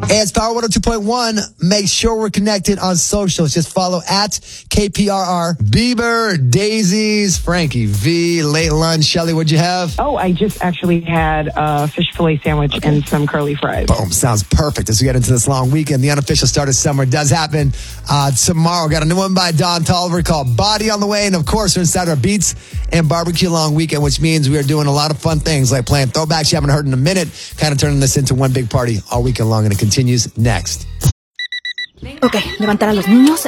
Hey, it's Power 102.1. Make sure we're connected on socials. Just follow at KPRR. Bieber, Daisies, Frankie V, late lunch. Shelly, what'd you have? Oh, I just actually had a fish fillet sandwich and some curly fries. Boom. Sounds perfect as we get into this long weekend. The unofficial start of summer does happen tomorrow. Got a new one by Don Tolliver called Body on the Way. And, of course, we're inside our Beats and Barbecue long weekend, which means we are doing a lot of fun things like playing throwbacks you haven't heard in a minute, kind of turning this into one big party all weekend long, and it continues next. Ok, levantar a los niños,